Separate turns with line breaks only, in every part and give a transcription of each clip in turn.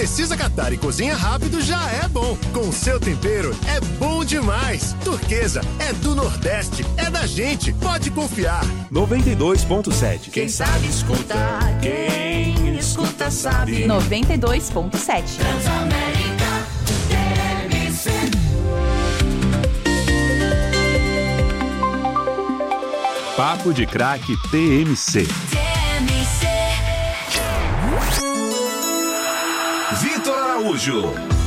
precisa catar e cozinha rápido já é bom. Com o seu tempero é bom demais. Turquesa é do Nordeste, é da gente, pode confiar.
92.7.
Quem sabe escutar, quem escuta sabe.
92.7.
Transamérica TMC.
Papo de Craque TMC. Vitor Araújo.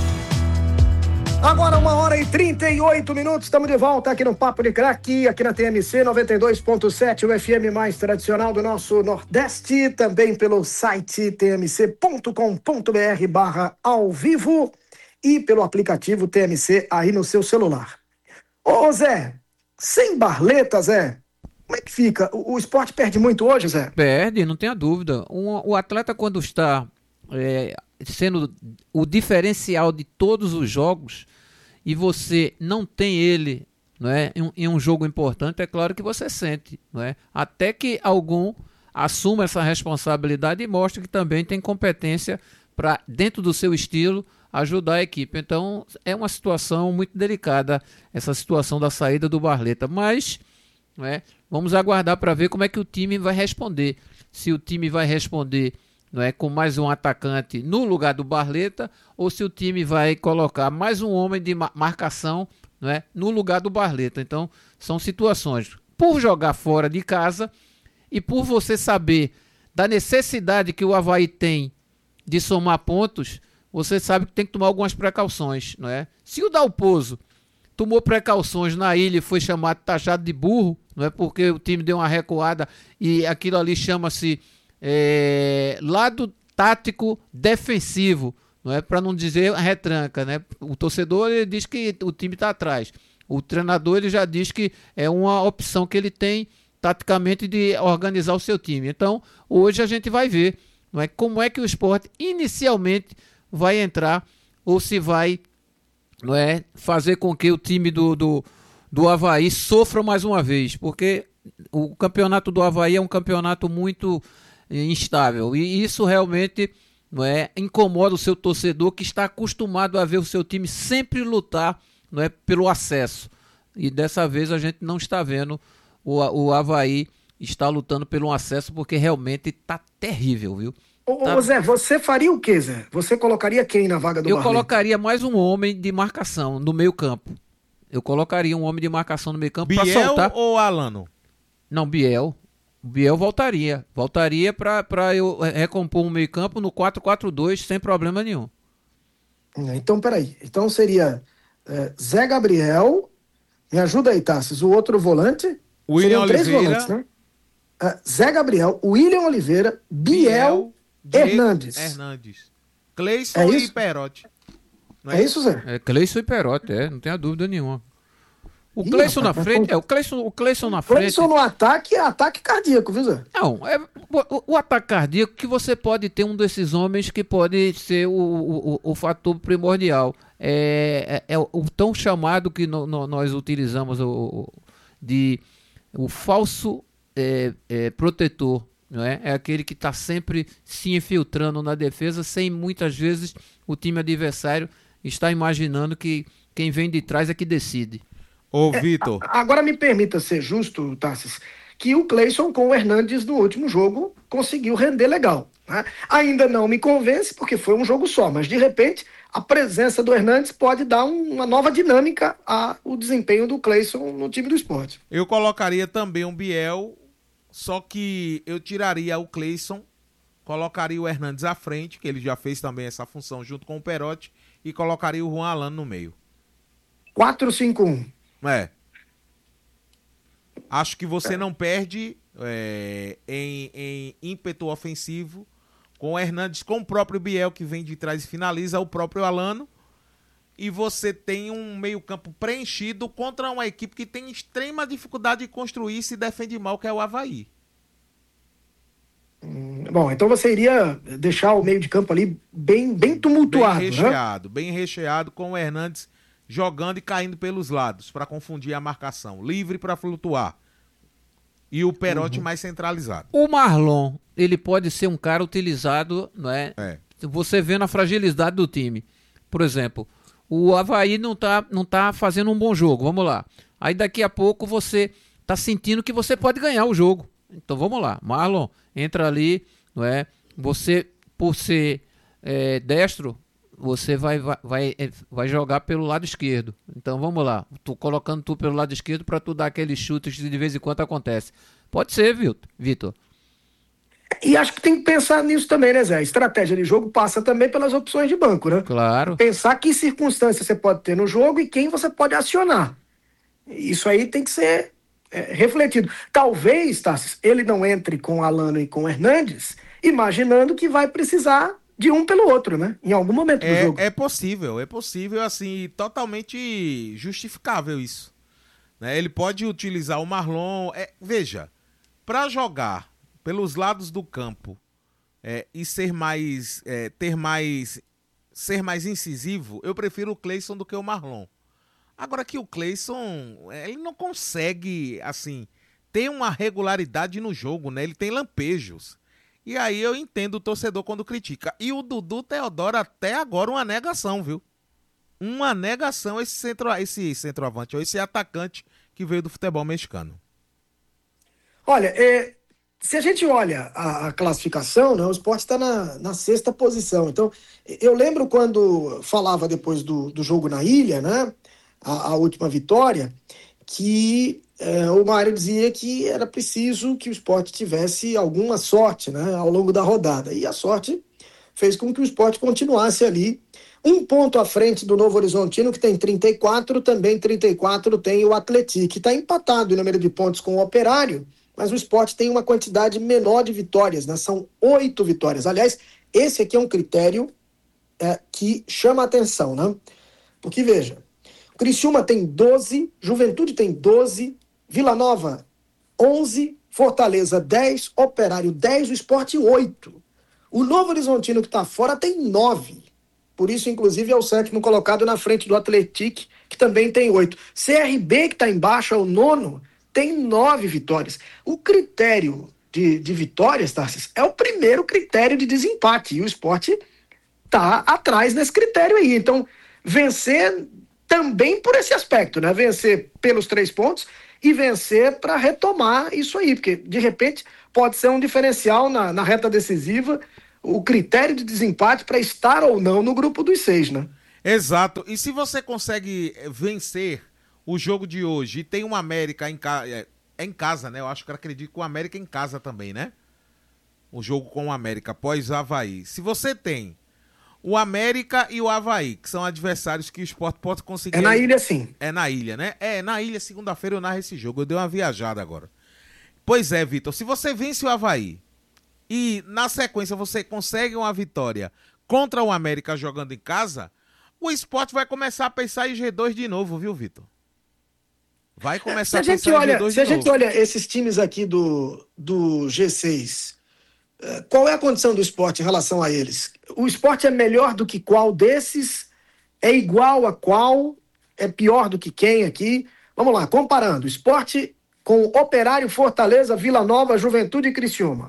Agora 1h38, estamos de volta aqui no Papo de Craque, aqui na TMC 92.7, o FM mais tradicional do nosso Nordeste, também pelo site tmc.com.br/ao vivo e pelo aplicativo TMC aí no seu celular. Ô Zé, sem Barleta, Zé, como é que fica? O esporte perde muito hoje, Zé?
Perde, não tenha dúvida. O atleta quando está sendo o diferencial de todos os jogos e você não tem ele, não é, em um jogo importante, é claro que você sente, não é? Até que algum assuma essa responsabilidade e mostre que também tem competência para, dentro do seu estilo, ajudar a equipe. Então é uma situação muito delicada, essa situação da saída do Barleta, mas não é, vamos aguardar para ver como é que o time vai responder. Se o time vai responder, não é, com mais um atacante no lugar do Barleta, ou se o time vai colocar mais um homem de marcação, não é, no lugar do Barleta. Então, são situações. Por jogar fora de casa e por você saber da necessidade que o Avaí tem de somar pontos, você sabe que tem que tomar algumas precauções, não é? Se o Dalpozo tomou precauções na ilha e foi chamado, taxado de burro, não é, porque o time deu uma recuada e aquilo ali chama-se lado tático defensivo, não é, para não dizer retranca, né? O torcedor ele diz que o time está atrás, o treinador ele já diz que é uma opção que ele tem taticamente de organizar o seu time. Então hoje a gente vai ver, não é, como é que o Sport inicialmente vai entrar ou se vai, não é, fazer com que o time do Avaí sofra mais uma vez, porque o campeonato do Avaí é um campeonato muito instável e isso realmente, não é, incomoda o seu torcedor que está acostumado a ver o seu time sempre lutar, não é, pelo acesso, e dessa vez a gente não está vendo o Avaí está lutando pelo acesso porque realmente está terrível, viu?
Ô Zé, você faria o quê, Zé? Você colocaria quem na vaga do Barleta?
Eu colocaria mais um homem de marcação no meio campo. Eu colocaria um homem de marcação no meio campo para soltar.
Biel ou Alano?
Não, Biel. O Biel voltaria. Voltaria para eu recompor um meio campo no 4-4-2 sem problema nenhum.
Então, peraí. Então seria Zé Gabriel, me ajuda aí, Tassis, o outro volante.
William
Seriam três
Oliveira.
volantes, né? Zé Gabriel, William Oliveira, Biel Hernandes.
Cleison e Perotti.
É isso, Zé?
É Cleison e Perotti, não tenha dúvida nenhuma. O Cleison na frente, o Cleison na frente.
Cleison no ataque é ataque cardíaco, viu, Zé?
Não, o ataque cardíaco que você pode ter um desses homens que pode ser o fator primordial. É o tão chamado que nós utilizamos de o falso protetor, não é? É aquele que está sempre se infiltrando na defesa, sem muitas vezes o time adversário está imaginando que quem vem de trás é que decide.
Ô, Vitor.
Agora me permita ser justo, Tassis, que o Cleison com o Hernandes no último jogo conseguiu render legal, né? Ainda não me convence porque foi um jogo só, mas de repente a presença do Hernandes pode dar uma nova dinâmica ao desempenho do Cleison no time do Sport.
Eu colocaria também um Biel, só que eu tiraria o Cleison, colocaria o Hernandes à frente, que ele já fez também essa função junto com o Perotti, e colocaria o Juan Alano no meio.
4-5-1.
Acho que você não perde em ímpeto ofensivo com o Hernandes, com o próprio Biel que vem de trás e finaliza, o próprio Alano, e você tem um meio-campo preenchido contra uma equipe que tem extrema dificuldade de construir e se defende mal, que é o Avaí.
Bom, então você iria deixar o meio de campo ali bem tumultuado,
bem recheado, com o Hernandes jogando e caindo pelos lados para confundir a marcação, livre para flutuar, e o Perotti mais centralizado.
O Marlon, ele pode ser um cara utilizado, não é? você vendo a fragilidade do time. Por exemplo, o Avaí não tá fazendo um bom jogo, vamos lá. Aí daqui a pouco você tá sentindo que você pode ganhar o jogo. Então vamos lá, Marlon, entra ali, não é? Você, por ser destro, você vai jogar pelo lado esquerdo. Então vamos lá, colocando tu pelo lado esquerdo para tu dar aqueles chutes que de vez em quando acontece. Pode ser, Vitor.
E acho que tem que pensar nisso também, né, Zé? A estratégia de jogo passa também pelas opções de banco, né?
Claro.
Pensar que circunstâncias você pode ter no jogo e quem você pode acionar. Isso aí tem que ser refletido. Talvez, Tassis, ele não entre com Alano e com Hernandes, imaginando que vai precisar de um pelo outro, né? Em algum momento do jogo.
É possível, assim, totalmente justificável isso. Né? Ele pode utilizar o Marlon. Veja, para jogar pelos lados do campo e ser mais incisivo, eu prefiro o Cleison do que o Marlon. Agora que o Cleison, ele não consegue, assim, ter uma regularidade no jogo, né? Ele tem lampejos. E aí eu entendo o torcedor quando critica. E o Dudu Teodoro até agora uma negação, viu? Uma negação esse centroavante, ou esse atacante que veio do futebol mexicano.
Olha, se a gente olha a classificação, né, o Sport está na 6ª posição. Então, eu lembro quando falava depois do jogo na Ilha, né? A última vitória, que o Mário dizia que era preciso que o Sport tivesse alguma sorte, né, ao longo da rodada. E a sorte fez com que o Sport continuasse ali, um ponto à frente do Novo Horizontino, que tem 34, também 34 tem o Atlético, que está empatado em número de pontos com o Operário, mas o Sport tem uma quantidade menor de vitórias, né, são 8 vitórias. Aliás, esse aqui é um critério que chama a atenção, né? Porque, veja, Criciúma tem 12, Juventude tem 12, Vila Nova 11, Fortaleza 10, Operário 10, o Sport 8. O Novo Horizontino que está fora tem 9. Por isso, inclusive, é o 7º colocado na frente do Atlético, que também tem 8. CRB, que está embaixo, é o 9º, tem 9 vitórias. O critério de vitórias, Tarcísio, é o primeiro critério de desempate. E o Sport está atrás nesse critério aí. Então, vencer também por esse aspecto, né? Vencer pelos 3 pontos e vencer para retomar isso aí, porque de repente pode ser um diferencial na reta decisiva, o critério de desempate para estar ou não no grupo dos 6, né?
Exato. E se você consegue vencer o jogo de hoje e tem um América em casa, né? Eu acredito que o América é em casa também, né? O jogo com o América após o Avaí. Se você tem o América e o Avaí, que são adversários que o Sport pode conseguir.
É na Ilha, sim.
É na Ilha, né? Na Ilha, segunda-feira eu narro esse jogo. Eu dei uma viajada agora. Pois é, Vitor. Se você vence o Avaí e na sequência você consegue uma vitória contra o América jogando em casa, o Sport vai começar a pensar em G2 de novo, viu, Vitor? Vai começar a pensar em G2 de novo.
Se a gente olha esses times aqui do G6, qual é a condição do Sport em relação a eles? O Sport é melhor do que qual desses? É igual a qual? É pior do que quem aqui? Vamos lá, comparando. Sport com Operário, Fortaleza, Vila Nova, Juventude e Criciúma.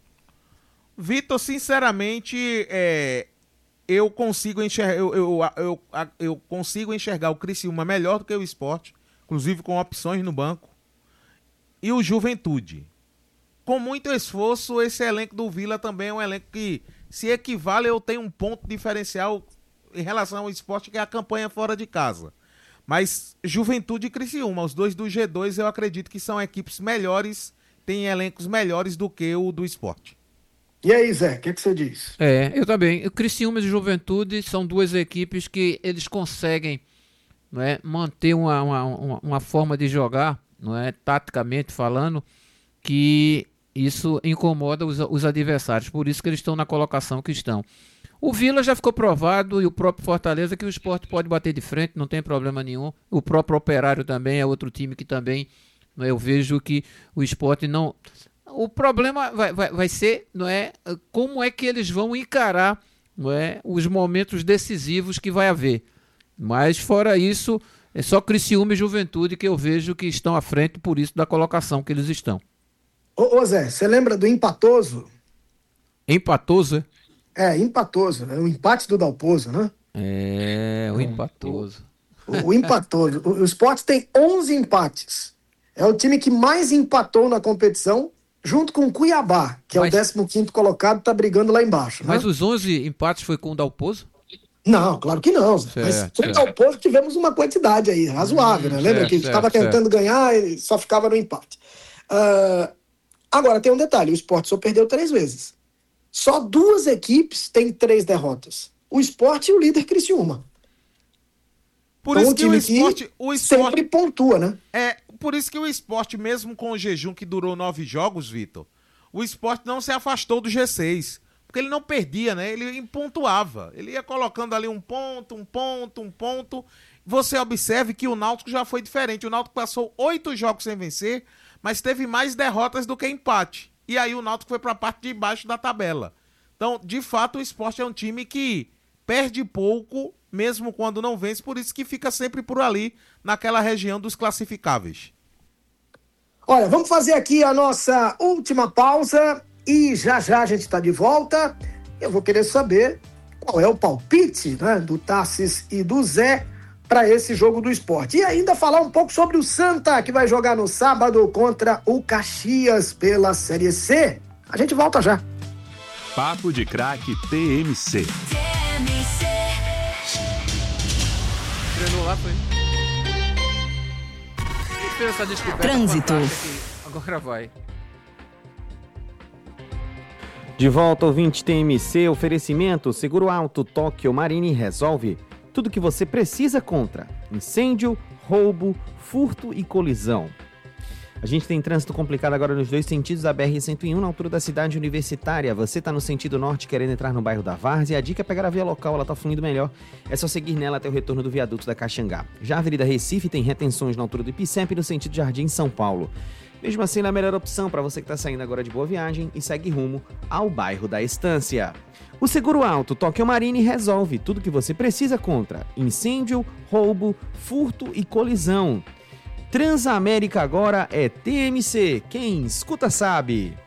Vitor, sinceramente, eu consigo enxergar, eu consigo enxergar o Criciúma melhor do que o Sport, inclusive com opções no banco. E o Juventude. Com muito esforço, esse elenco do Vila também é um elenco que se equivale, eu tenho um ponto diferencial em relação ao Sport, que é a campanha fora de casa. Mas Juventude e Criciúma, os dois do G2, eu acredito que são equipes melhores, têm elencos melhores do que o do Sport.
E aí, Zé, o que você diz?
Eu também. O Criciúma e Juventude são duas equipes que eles conseguem, não é, manter uma forma de jogar, não é, taticamente falando, que isso incomoda os adversários, por isso que eles estão na colocação que estão. O Vila já ficou provado, e o próprio Fortaleza, que o Sport pode bater de frente, não tem problema nenhum. O próprio Operário também é outro time que também, não é, eu vejo que o Sport não... O problema vai ser, não é, como é que eles vão encarar, não é, os momentos decisivos que vai haver. Mas fora isso, é só Criciúma e Juventude que eu vejo que estão à frente, por isso da colocação que eles estão.
Ô Zé, você lembra do Empatoso?
Empatoso,
Empatoso, né? O empate do Dalpozo, né?
O empatoso.
O empatoso. O Sport tem 11 empates. É o time que mais empatou na competição, junto com o Cuiabá, que é o 15º colocado, tá brigando lá embaixo. Né?
Mas os 11 empates foi com o Dalpozo?
Não, claro que não. Mas com o Dalpozo tivemos uma quantidade aí, razoável, né? Lembra que estava tentando ganhar e só ficava no empate. Agora, tem um detalhe, o Sport só perdeu 3 vezes. Só 2 equipes têm 3 derrotas. O Sport e o líder Criciúma.
Por
então,
isso que o Sport
sempre pontua, né?
Por isso que o Sport, mesmo com o jejum que durou 9 jogos, Vitor, o Sport não se afastou do G6. Porque ele não perdia, né? Ele pontuava. Ele ia colocando ali um ponto. Você observe que o Náutico já foi diferente. O Náutico passou 8 jogos sem vencer, mas teve mais derrotas do que empate. E aí o Náutico foi para a parte de baixo da tabela. Então, de fato, o Sport é um time que perde pouco, mesmo quando não vence, por isso que fica sempre por ali, naquela região dos classificáveis.
Olha, vamos fazer aqui a nossa última pausa e já a gente está de volta. Eu vou querer saber qual é o palpite, né, do Tassis e do Zé para esse jogo do Sport. E ainda falar um pouco sobre o Santa, que vai jogar no sábado contra o Caxias pela Série C. A gente volta já.
Papo de Craque TMC.
Treinou lá, foi? Fez essa descoberta.
Trânsito.
Agora vai.
De volta, ouvinte TMC, oferecimento, Seguro Alto, Tóquio Marine resolve tudo que você precisa contra incêndio, roubo, furto e colisão. A gente tem trânsito complicado agora nos 2 sentidos da BR-101, na altura da cidade universitária. Você está no sentido norte querendo entrar no bairro da Várzea, a dica é pegar a via local, ela está fluindo melhor. É só seguir nela até o retorno do viaduto da Caxangá. Já a Avenida Recife tem retenções na altura do Ipicep no sentido Jardim São Paulo. Mesmo assim, é a melhor opção para você que está saindo agora de Boa Viagem e segue rumo ao bairro da Estância. O Seguro Alto Tóquio Marine resolve tudo que você precisa contra incêndio, roubo, furto e colisão. Transamérica agora é TMC, quem escuta sabe.